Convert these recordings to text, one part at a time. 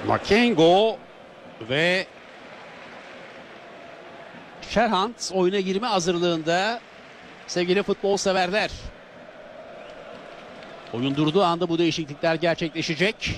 Makengo ve Şerhant oyuna girme hazırlığında sevgili futbol severler. Oyun durduğu anda bu değişiklikler gerçekleşecek.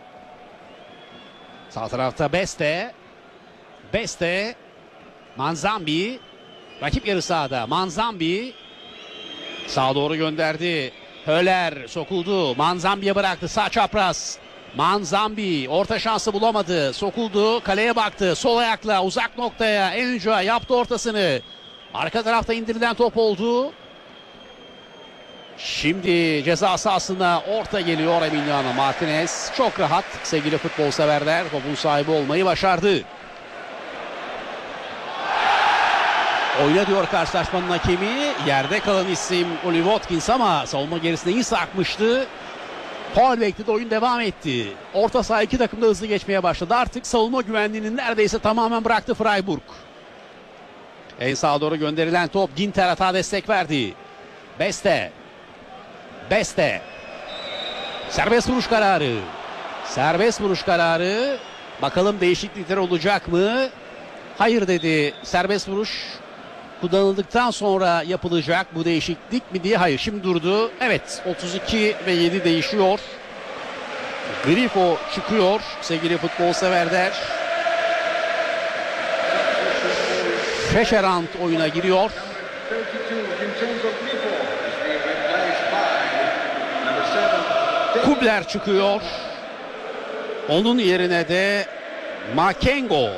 Sağ tarafta Beste, Manzambi, rakip yarı sahada. Manzambi sağa doğru gönderdi. Höler sokuldu. Manzambi'ye bıraktı. Sağ çapraz. Manzambi orta şansı bulamadı. Sokuldu. Kaleye baktı. Sol ayakla uzak noktaya. Enca yaptı ortasını. Arka tarafta indirilen top oldu. Şimdi ceza sahasına orta geliyor Emiliano Martinez. Çok rahat sevgili futbol severler. Topun sahibi olmayı başardı. Oyna diyor karşılaşmanın hakemi. Yerde kalan isim Oli Watkins ama savunma gerisine iyi sarkmıştı. Faul bekledi, oyun devam etti. Orta saha iki takım da hızlı geçmeye başladı. Artık savunma güvenliğini neredeyse tamamen bıraktı Freiburg. En sağa doğru gönderilen top. Ginter hata destek verdi. Beste. Serbest vuruş kararı. Bakalım değişiklikler olacak mı? Hayır dedi. Serbest vuruş kullanıldıktan sonra yapılacak bu değişiklik mi diye. Hayır, şimdi durdu. Evet, 32 ve 7 değişiyor. Grifo çıkıyor sevgili futbol severler. Şeşerant oyuna giriyor. Kubler çıkıyor. Onun yerine de Makengo.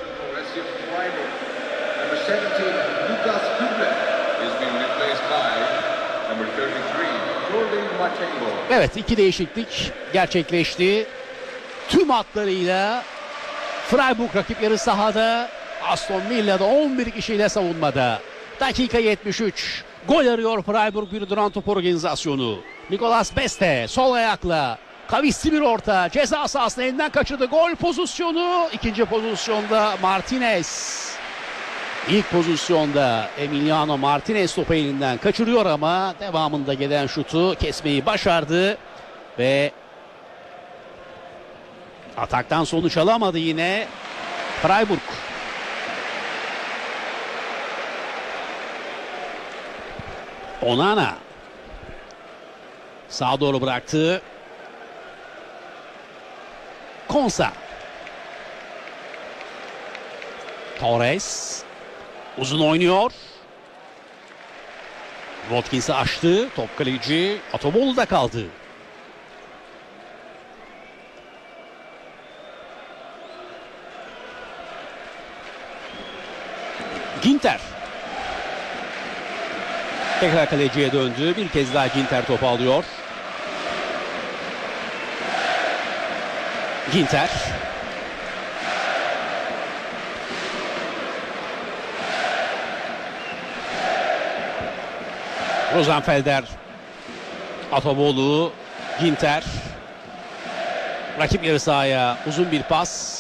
Evet, iki değişiklik gerçekleşti. Tüm hatlarıyla Freiburg rakip yarı sahada. Aston Villa'da 11 kişiyle savunmada. Dakika 73. Gol arıyor Freiburg, bir duran top organizasyonu. Nicolas Beste sol ayakla. Kavisli bir orta. Ceza sahasına elinden kaçırdı. Gol pozisyonu. İkinci pozisyonda Martinez. İlk pozisyonda Emiliano Martinez topu elinden kaçırıyor ama devamında gelen şutu kesmeyi başardı. Ve ataktan sonuç alamadı yine Freiburg. Onana sağa doğru bıraktı. Konsa. Torres uzun oynuyor. Watkins'i açtı. Top kaleci Atobolu'da kaldı. Ginter. Tekrar kaleciye döndü. Bir kez daha Ginter topu alıyor. Ginter. Rosenfelder. Atobolu. Ginter. Rakip yarı sahaya uzun bir pas.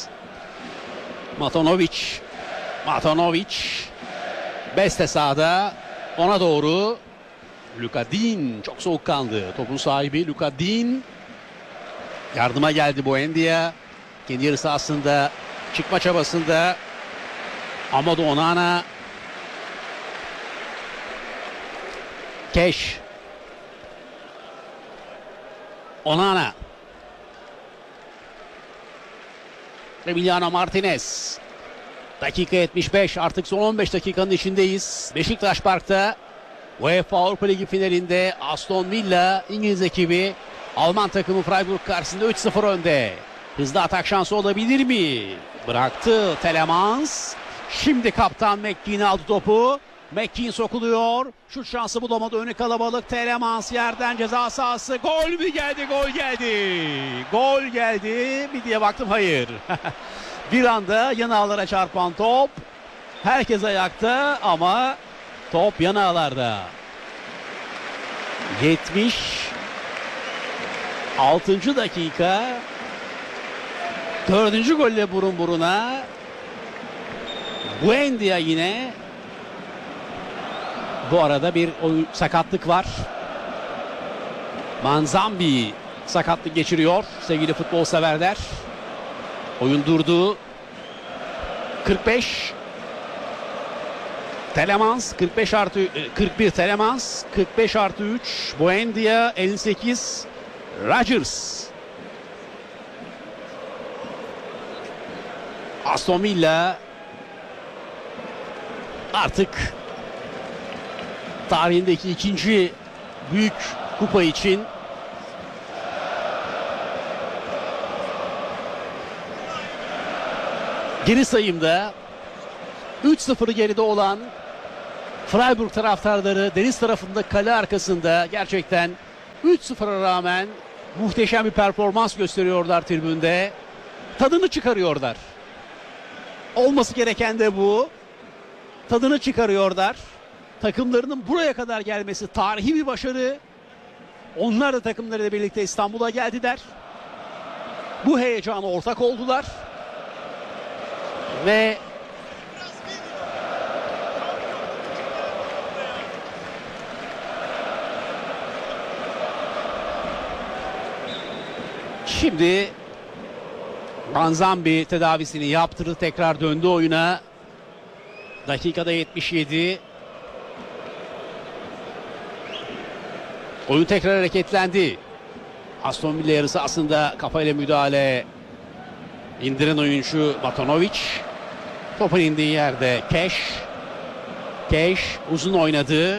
Matanovic. Beste sağda. Ona doğru. Luka Din çok soğukkanlı. Topun sahibi Luka Din. Yardıma geldi Buendia. Kendi yarı sahasında çıkma çabasında. Amadou Onana. Keş. Onana. Emiliano Martinez. Dakika 75, artık son 15 dakikanın içindeyiz. Beşiktaş Park'ta UEFA Avrupa Ligi finalinde Aston Villa İngiliz ekibi Alman takımı Freiburg karşısında 3-0 önde. Hızlı atak şansı olabilir mi? Bıraktı Telemans. Şimdi kaptan McKean aldı topu. McKean sokuluyor. Şut şansı bulamadı. Önü kalabalık. Telemans yerden ceza sahası. Gol mü geldi? Gol geldi. Gol geldi mi diye baktım. Hayır. Bir anda yan ağlara çarpan top. Herkes ayakta ama top yan ağlarda. 76. dakika. 4. golle burun buruna. Buendia yine. Bu arada bir sakatlık var. Manzambi sakatlık geçiriyor sevgili futbol severler. Oyun durdu. 45. Telemans 45 artı 41 Telemans 45 artı 3 Buendia 58 Rodgers. Aston Villa artık tarihindeki ikinci büyük kupa için geri sayımda 3-0'ı geride olan Freiburg taraftarları deniz tarafında kale arkasında gerçekten 3-0'a rağmen muhteşem bir performans gösteriyorlar tribünde. Tadını çıkarıyorlar. Olması gereken de bu. Tadını çıkarıyorlar. Takımlarının buraya kadar gelmesi tarihi bir başarı. Onlar da takımlarıyla birlikte İstanbul'a geldiler. Bu heyecana ortak oldular. Ve şimdi Manzambi tedavisini yaptırdı. Tekrar döndü oyuna. Dakikada 77. Oyun tekrar hareketlendi. Aston Villa yarısı aslında kafayla müdahale indiren oyuncu Matanovic. Topun indiği yerde Cash. Cash uzun oynadı.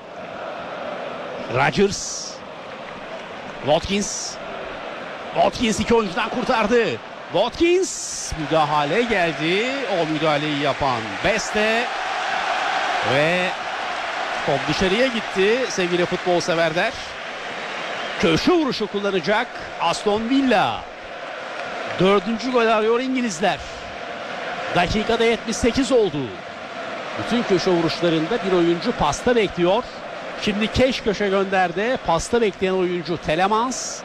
Rodgers. Watkins. Watkins iki oyuncudan kurtardı. Watkins müdahale geldi. O müdahaleyi yapan Beste ve top dışarıya gitti sevgili futbol severler. Köşe vuruşu kullanacak Aston Villa. 4. gol arıyor İngilizler. Dakikada 78 oldu. Bütün köşe vuruşlarında bir oyuncu pasta bekliyor. Şimdi Keş köşe gönderdi. Pasta bekleyen oyuncu Telemans.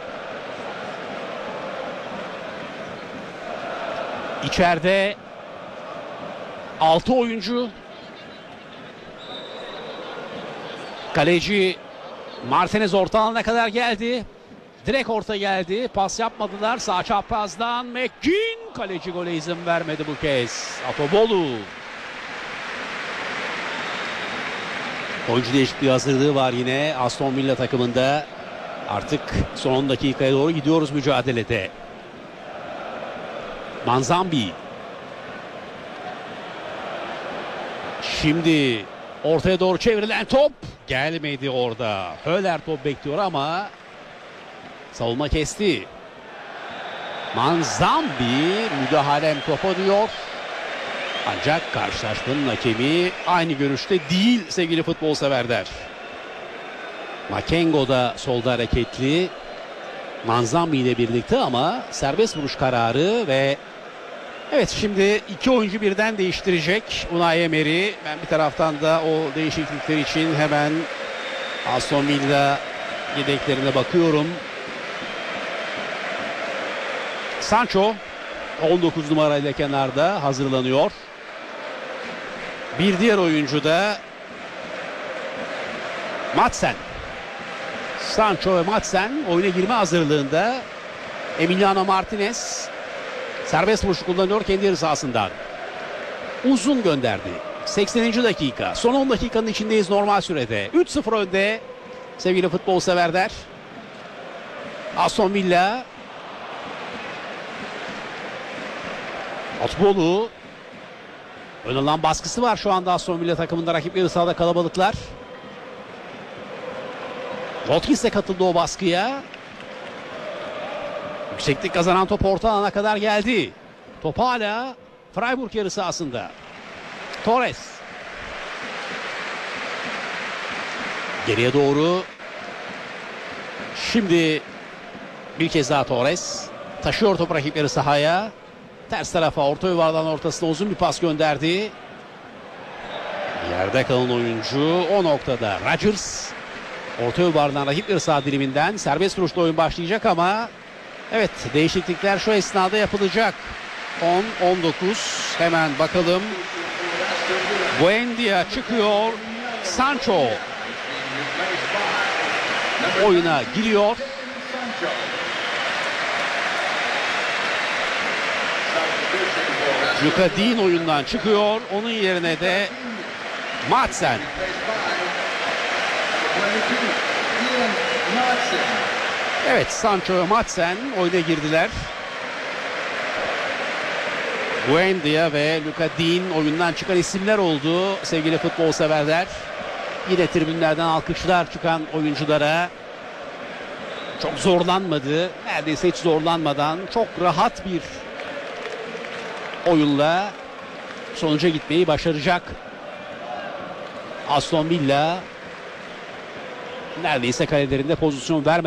İçeride 6 oyuncu. Kaleci Martinez orta alana kadar geldi. Direkt orta geldi. Pas yapmadılar. Sağ çaprazdan McGinn. Kaleci gole izin vermedi bu kez. Atobolu. Oyuncu değişikliği hazırlığı var yine Aston Villa takımında. Artık son 10 dakikaya doğru gidiyoruz mücadelede. Manzambi. Şimdi ortaya doğru çevrilen top gelmedi orada. Höller top bekliyor ama savunma kesti. Manzambi müdahalem topa diyor. Ancak karşılaşmanın hakemi aynı görüşte değil sevgili futbol severler. Makengo da solda hareketli. Manzambi ile birlikte ama serbest vuruş kararı ve evet şimdi iki oyuncu birden değiştirecek Unai Emery. Ben bir taraftan da o değişiklikler için hemen Aston Villa yedeklerine bakıyorum. Sancho 19 numarayla kenarda hazırlanıyor. Bir diğer oyuncu da Madsen. Sancho ve Madsen oyuna girme hazırlığında. Emiliano Martinez serbest vuruş kullanıyor kendi yarı sahasından. Uzun gönderdi. 80. dakika. Son 10 dakikanın içindeyiz normal sürede. 3-0 önde sevgili futbol severler. Aston Villa. Atbolu. Ön alan baskısı var şu anda Aston Villa takımında. Rakip yarı sahada kalabalıklar. Watkins de katıldı o baskıya. Yükseklik kazanan top orta alana kadar geldi. Top hala Freiburg yarı sahasında. Torres. Geriye doğru. Şimdi bir kez daha Torres. Taşıyor top rakip yarı sahaya. Ters tarafa orta yuvardan ortasına uzun bir pas gönderdi. Yerde kalan oyuncu o noktada Rodgers. Orta yuvardan rakip yarı saha diliminden serbest vuruşla oyun başlayacak ama evet değişiklikler şu esnada yapılacak. 10-19 hemen bakalım. Buendia çıkıyor. Sancho oyuna giriyor. Luka Dean oyundan çıkıyor. Onun yerine de Madsen. Evet, Sancho ve Madsen oyuna girdiler. Buendia ve Luka Dean oyundan çıkan isimler oldu sevgili futbol severler. Yine tribünlerden alkışlar çıkan oyunculara. Çok zorlanmadı. Neredeyse hiç zorlanmadan çok rahat bir oyunla sonuca gitmeyi başaracak. Aston Villa neredeyse kalelerinde pozisyon vermedi.